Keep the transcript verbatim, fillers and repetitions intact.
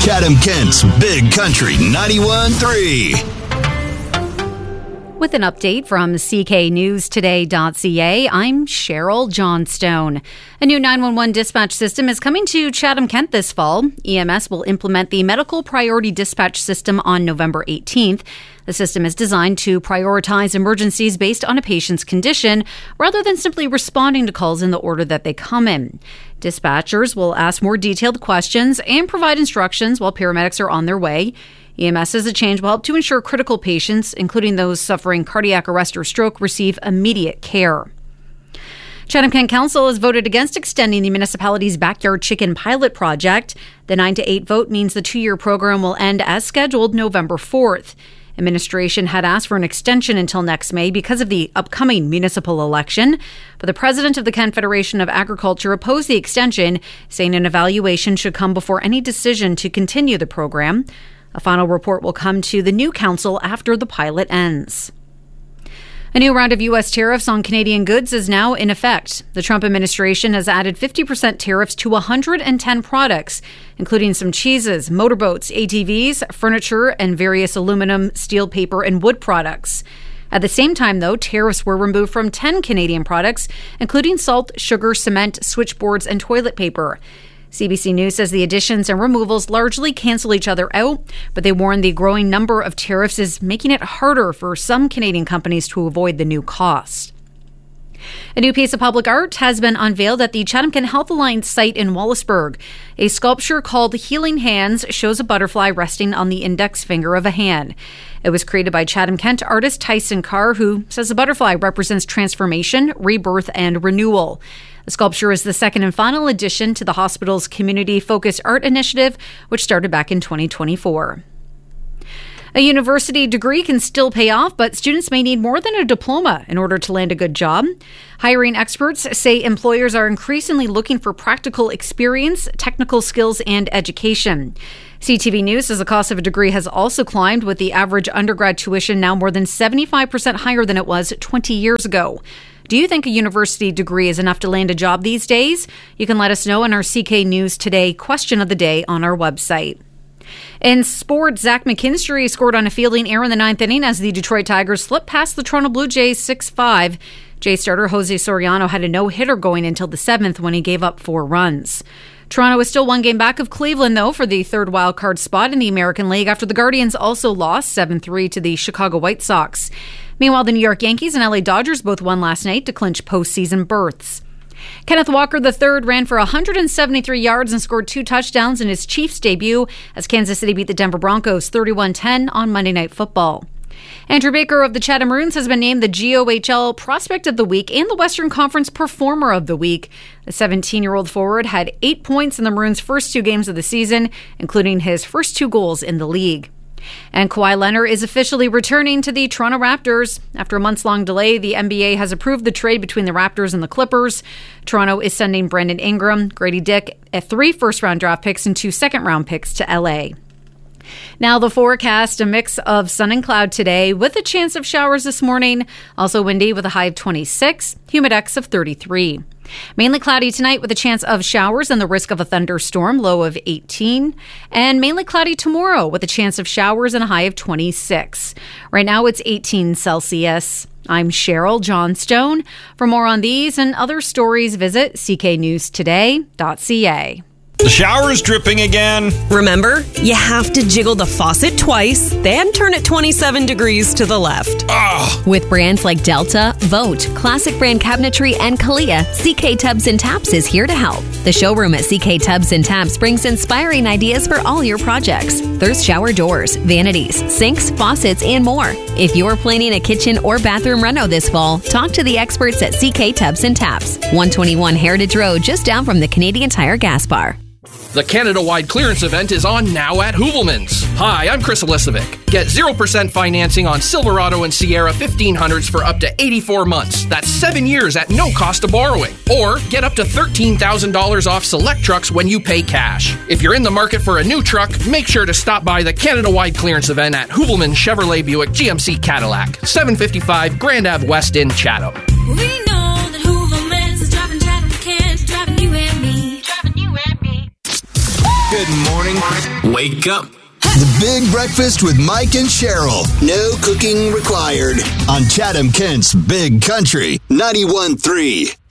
Chatham-Kent's Big Country ninety-one point three. With an update from C K News Today dot C A, I'm Cheryl Johnstone. A new nine one one dispatch system is coming to Chatham-Kent this fall. E M S will implement the Medical Priority Dispatch System on November eighteenth. The system is designed to prioritize emergencies based on a patient's condition rather than simply responding to calls in the order that they come in. Dispatchers will ask more detailed questions and provide instructions while paramedics are on their way. E M S as a change will help to ensure critical patients, including those suffering cardiac arrest or stroke, receive immediate care. Chatham-Kent Council has voted against extending the municipality's backyard chicken pilot project. The nine to eight vote means the two-year program will end as scheduled November fourth. Administration had asked for an extension until next May because of the upcoming municipal election, but the president of the Kent Federation of Agriculture opposed the extension, saying an evaluation should come before any decision to continue the program. A final report will come to the new council after the pilot ends. A new round of U S tariffs on Canadian goods is now in effect. The Trump administration has added fifty percent tariffs to one hundred ten products, including some cheeses, motorboats, A T Vs, furniture, and various aluminum, steel, paper, and wood products. At the same time, though, tariffs were removed from ten Canadian products, including salt, sugar, cement, switchboards, and toilet paper. C B C News says the additions and removals largely cancel each other out, but they warn the growing number of tariffs is making it harder for some Canadian companies to avoid the new cost. A new piece of public art has been unveiled at the Chatham-Kent Health Alliance site in Wallaceburg. A sculpture called Healing Hands shows a butterfly resting on the index finger of a hand. It was created by Chatham-Kent artist Tyson Carr, who says the butterfly represents transformation, rebirth, and renewal. The sculpture is the second and final addition to the hospital's community-focused art initiative, which started back in twenty twenty-four. A university degree can still pay off, but students may need more than a diploma in order to land a good job. Hiring experts say employers are increasingly looking for practical experience, technical skills, and education. C T V News says the cost of a degree has also climbed, with the average undergrad tuition now more than seventy-five percent higher than it was twenty years ago. Do you think a university degree is enough to land a job these days? You can let us know in our C K News Today question of the day on our website. In sports, Zach McKinstry scored on a fielding error in the ninth inning as the Detroit Tigers slipped past the Toronto Blue Jays six five. Jay starter Jose Soriano had a no-hitter going until the seventh when he gave up four runs. Toronto is still one game back of Cleveland, though, for the third wildcard spot in the American League after the Guardians also lost seven three to the Chicago White Sox. Meanwhile, the New York Yankees and L A Dodgers both won last night to clinch postseason berths. Kenneth Walker the third ran for one hundred seventy-three yards and scored two touchdowns in his Chiefs debut as Kansas City beat the Denver Broncos thirty-one ten on Monday Night Football. Andrew Baker of the Chatham Maroons has been named the G O H L Prospect of the Week and the Western Conference Performer of the Week. The seventeen-year-old forward had eight points in the Maroons' first two games of the season, including his first two goals in the league. And Kawhi Leonard is officially returning to the Toronto Raptors. After a months-long delay, the N B A has approved the trade between the Raptors and the Clippers. Toronto is sending Brandon Ingram, Grady Dick, three first-round draft picks and two second-round picks to L A. Now the forecast, a mix of sun and cloud today with a chance of showers this morning. Also windy with a high of twenty-six, humidex of thirty-three. Mainly cloudy tonight with a chance of showers and the risk of a thunderstorm, low of eighteen. And mainly cloudy tomorrow with a chance of showers and a high of twenty-six. Right now it's eighteen Celsius. I'm Cheryl Johnstone. For more on these and other stories, visit C K News Today dot C A. The shower is dripping again. Remember, you have to jiggle the faucet twice, then turn it twenty-seven degrees to the left. Ugh. With brands like Delta, Vote, Classic Brand Cabinetry, and Kalia, C K Tubs and Taps is here to help. The showroom at C K Tubs and Taps brings inspiring ideas for all your projects. There's shower doors, vanities, sinks, faucets, and more. If you're planning a kitchen or bathroom reno this fall, talk to the experts at C K Tubs and Taps, one twenty-one Heritage Road, just down from the Canadian Tire gas bar. The Canada-wide clearance event is on now at Hoovelmans. Hi, I'm Chris Elisovic. Get zero percent financing on Silverado and Sierra fifteen hundreds for up to eighty-four months. That's seven years at no cost of borrowing. Or get up to thirteen thousand dollars off select trucks when you pay cash. If you're in the market for a new truck, make sure to stop by the Canada-wide clearance event at Hoovelmans Chevrolet Buick G M C Cadillac, seven fifty-five Grand Ave West in Chatham. We know that Hoovelmans is driving Chatham-Kent, driving you and me, driving you and me. Good morning. morning? Wake up. The Big Breakfast with Mike and Cheryl. No cooking required. On Chatham Kent's Big Country ninety-one point three.